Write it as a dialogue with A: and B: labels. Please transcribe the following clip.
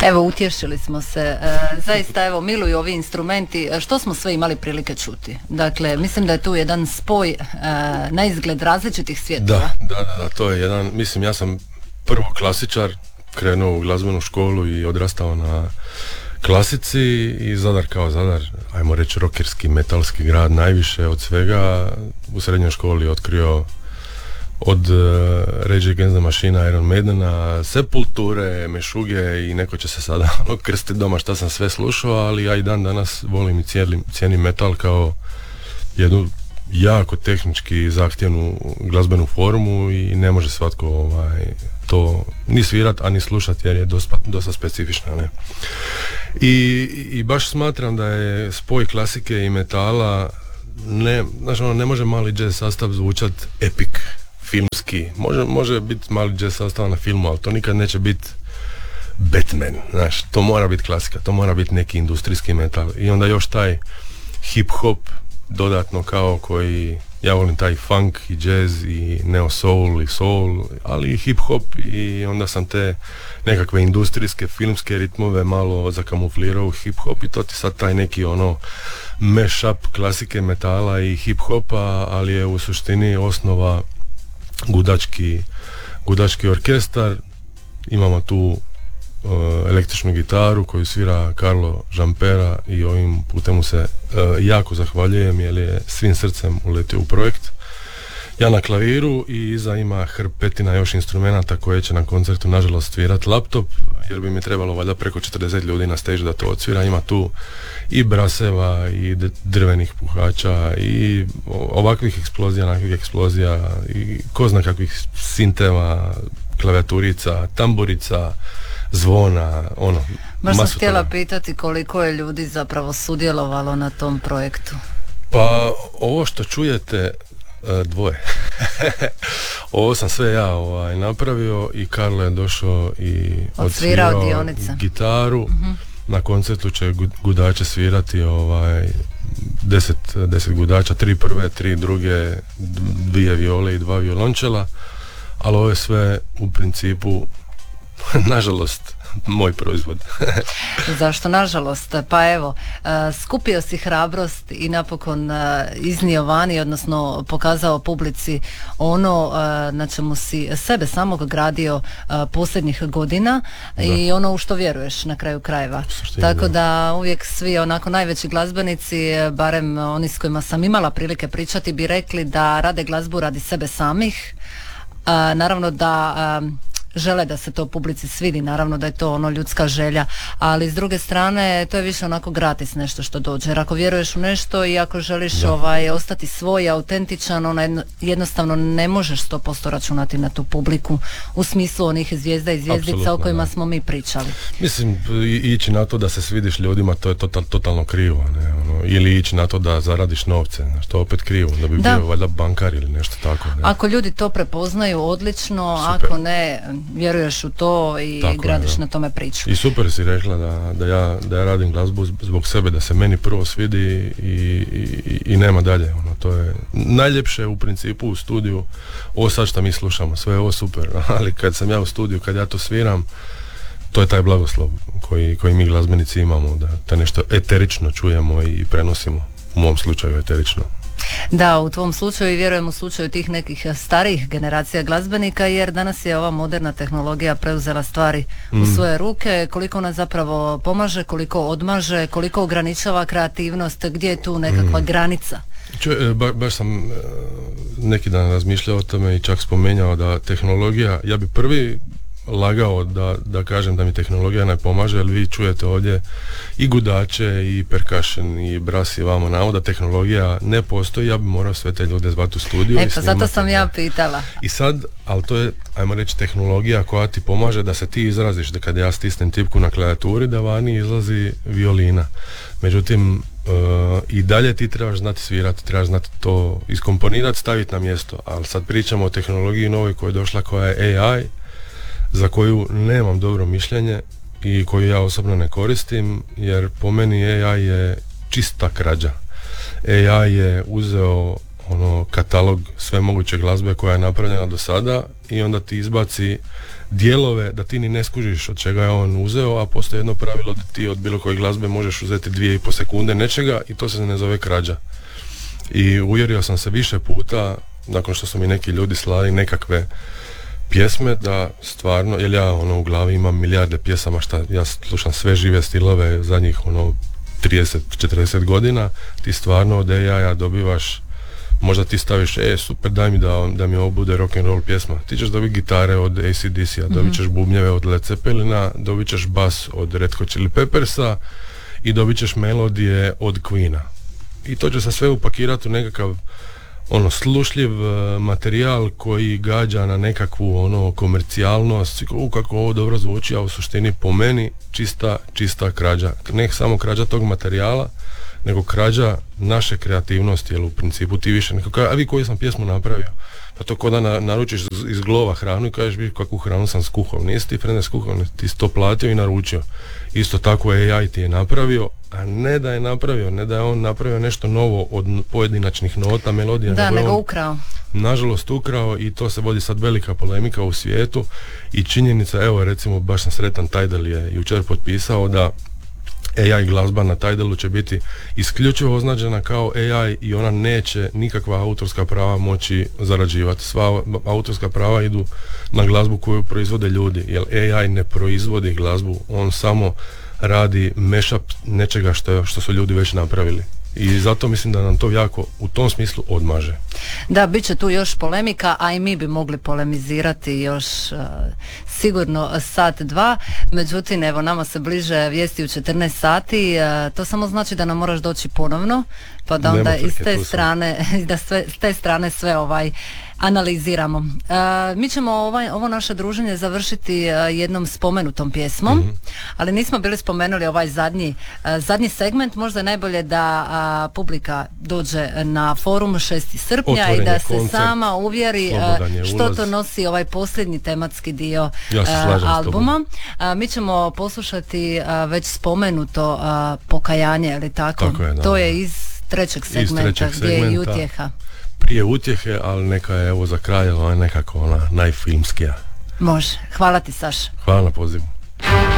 A: Evo, utješili smo se. Zaista, evo, miluju ovi instrumenti. Što smo sve imali prilike čuti? Dakle, mislim da je tu jedan spoj na izgled različitih svjetova.
B: Da, to je jedan, mislim, ja sam prvo klasičar, krenuo u glazbenu školu i odrastao na klasici i Zadar kao Zadar, ajmo reći rockerski, metalski grad, najviše od svega. U srednjoj školi otkrio od Rage Against the Machine, Iron Maidena, Sepulture, Mešuge i neko će se sada krstiti doma šta sam sve slušao, ali ja i dan danas volim i cijenim metal kao jednu jako tehnički zahtjevnu glazbenu formu i ne može svatko to ni svirat, a ni slušat jer je dosta specifična, ne? I baš smatram da je spoj klasike i metala, ne može mali jazz sastav zvučat epic, filmski. Može biti mali jazz sastav na filmu, ali to nikad neće biti Batman, znaš, to mora biti klasika, to mora biti neki industrijski metal. I onda još taj hip hop dodatno kao koji, ja volim taj funk i jazz i neo soul i soul, ali i hip hop, i onda sam te nekakve industrijske filmske ritmove malo zakamuflirao u hip hop i to ti sad taj neki mashup klasike metala i hip hopa, ali je u suštini osnova gudački orkestar. Imamo tu električnu gitaru koju svira Carlo Žampera i ovim putem mu se jako zahvaljujem jer je svim srcem uletio u projekt. Ja na klaviru i iza ima hrpetina još instrumenata koje će na koncertu nažalost svirat laptop, jer bi mi trebalo valjda preko 40 ljudi na stage da to odsvira. Ima tu i braseva i drvenih puhača i ovakvih eksplozija, onakvih eksplozija i ko zna kakvih sinteva, klaviaturica, tamburica, zvona,
A: baš sam htjela pitati koliko je ljudi zapravo sudjelovalo na tom projektu.
B: Pa ovo što čujete, dvoje. Ovo sam sve ja napravio i Karlo je došao i odsvirao gitaru. Uh-huh. Na koncertu će gudače svirati 10 gudača, 3 prve, 3 druge, 2 viole i 2 violončela, ali ovo je sve u principu nažalost moj proizvod.
A: Zašto nažalost? Pa evo, skupio si hrabrost i napokon iznio vani, odnosno pokazao publici ono na čemu si sebe samog gradio posljednjih godina i ono u što vjeruješ na kraju krajeva. Tako da uvijek svi onako najveći glazbenici, barem oni s kojima sam imala prilike pričati, bi rekli da rade glazbu radi sebe samih. Naravno da žele da se to publici svidi, naravno da je to ljudska želja, ali s druge strane to je više onako gratis nešto što dođe, jer ako vjeruješ u nešto i ako želiš ostati svoj, autentičan, jednostavno ne možeš 100% računati na tu publiku u smislu onih zvijezda i zvijezdica o kojima smo mi pričali.
B: Mislim, ići na to da se svidiš ljudima, to je totalno krivo, ne? Ili ići na to da zaradiš novce, to je opet krivo, da bi bio valjda bankar ili nešto tako. Ne?
A: Ako ljudi to prepoznaju, odlično. Super. Ako ne, vjeruješ u to i tako gradiš na tome priču. I
B: super si rekla da ja radim glazbu zbog sebe, da se meni prvo svidi i nema dalje. To je najljepše u principu u studiju. Ovo sad što mi slušamo, sve je ovo super, ali kad sam ja u studiju, kad ja to sviram, to je taj blagoslov koji mi glazbenici imamo, da nešto eterično čujemo i prenosimo, u mom slučaju eterično.
A: Da, u tvom slučaju i vjerujem u slučaju tih nekih starijih generacija glazbenika, jer danas je ova moderna tehnologija preuzela stvari u svoje ruke. Koliko nas zapravo pomaže, koliko odmaže, koliko ograničava kreativnost, gdje je tu nekakva granica?
B: Baš sam neki dan razmišljao o tome i čak spomenuo da tehnologija, ja bi prvi lagao da kažem da mi tehnologija ne pomaže, jer vi čujete ovdje i gudače i percussion i bras i vamo namo, da tehnologija ne postoji, ja bi morao sve te ljude zvati u studiju.
A: Eto, zato sam ja pitala.
B: I sad, ali to je, ajmo reći, tehnologija koja ti pomaže da se ti izraziš, da kad ja stisnem tipku na klavijaturi da vani izlazi violina. Međutim, i dalje ti trebaš znati svirati, trebaš znati to iskomponirati, staviti na mjesto, ali sad pričamo o tehnologiji novoj koja je došla, koja je AI, za koju nemam dobro mišljenje i koju ja osobno ne koristim, jer po meni AI je čista krađa. AI je uzeo katalog sve moguće glazbe koja je napravljena do sada i onda ti izbaci dijelove da ti ni ne skužiš od čega je on uzeo, a postoji jedno pravilo da ti od bilo koje glazbe možeš uzeti 2,5 sekunde nečega i to se ne zove krađa. I uvjerio sam se više puta, nakon što su mi neki ljudi slali nekakve pjesme, da stvarno, jer ja u glavi imam milijarde pjesama, ja slušam sve žive stilove zadnjih 30-40 godina, ti stvarno od AI-a dobivaš, možda ti staviš, super, daj mi da mi ovo bude rock and roll pjesma. Ti ćeš dobiti gitare od AC/DC-a, dobit ćeš bubnjeve od Led Zeppelina, dobit ćeš bas od Red Hot Chili Peppersa i dobit ćeš melodije od Queena. I to će se sve upakirati u nekakav slušljiv materijal koji gađa na nekakvu komercijalnost, kako ovo dobro zvuči, a u suštini po meni čista krađa. Ne samo krađa tog materijala, nego krađa naše kreativnosti, jer u principu ti više neko kaže, a vi koju sam pjesmu napravio? Pa to ko da naručiš iz glova hranu i kažeš, vi kakvu hranu sam skuhao. Nisi ti frende skuhao, ti si to platio i naručio. Isto tako AI ti je napravio, a ne da je napravio, ne da je on napravio nešto novo od pojedinačnih nota, melodija.
A: Da, nego ukrao.
B: Nažalost ukrao, i to se vodi sad velika polemika u svijetu i činjenica, evo recimo baš sam sretan, Tidal je jučer potpisao da AI glazba na Tidalu će biti isključivo označena kao AI i ona neće nikakva autorska prava moći zarađivati. Sva autorska prava idu na glazbu koju proizvode ljudi, jer AI ne proizvodi glazbu, on samo radi mashup nečega što su ljudi već napravili. I zato mislim da nam to jako u tom smislu odmaže.
A: Da, bit će tu još polemika, a i mi bi mogli polemizirati još sigurno sat, dva. Međutim, evo, nama se bliže vijesti u 14 sati. To samo znači da nam moraš doći ponovno, pa da onda iz te strane, da s te strane sve analiziramo. Mi ćemo ovo naše druženje završiti jednom spomenutom pjesmom, ali nismo bili spomenuli ovaj zadnji segment. Možda je najbolje da publika dođe na forum 6. srpnja otvoren i da se koncert, sama uvjeri što to nosi ovaj posljednji tematski dio albuma. Mi ćemo poslušati već spomenuto Pokajanje, je li tako?
B: Tako je, da.
A: To je iz trećeg segmenta gdje je i utjeha.
B: Prije utjehe, ali neka je evo za kraj nekako ona najfilmskija.
A: Može. Hvala ti, Saša.
B: Hvala na pozivu.